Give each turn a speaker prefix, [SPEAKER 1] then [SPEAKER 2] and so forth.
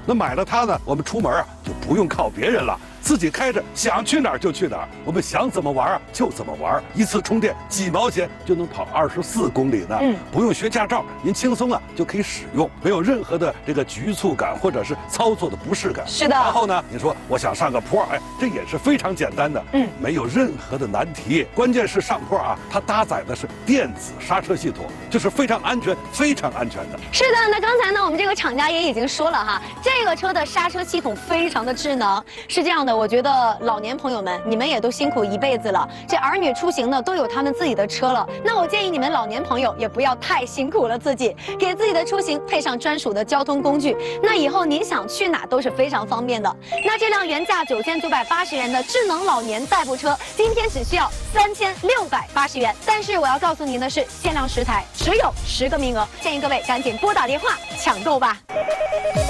[SPEAKER 1] 那买了它呢，我们出门啊就不用靠别人了。 自己开着，想去哪儿就去哪儿，我们想怎么玩啊就怎么玩，一次充电几毛钱就能跑24公里呢。不用学驾照，您轻松啊就可以使用，没有任何的这个局促感或者是操作的不适感。
[SPEAKER 2] 是的。
[SPEAKER 1] 然后呢，你说我想上个坡，哎，这也是非常简单的，没有任何的难题。关键是上坡啊，它搭载的是电子刹车系统，就是非常安全、非常安全的。
[SPEAKER 2] 是的，那刚才呢，我们这个厂家也已经说了哈，这个车的刹车系统非常的智能，是这样的。 我觉得老年朋友们，你们也都辛苦一辈子了，这儿女出行呢都有他们自己的车了。那我建议你们老年朋友也不要太辛苦了自己，给自己的出行配上专属的交通工具，那以后您想去哪都是非常方便的。那这辆原价9980元的智能老年代步车，今天只需要3680元。但是我要告诉您的是，限量10台，只有10个名额，建议各位赶紧拨打电话抢购吧。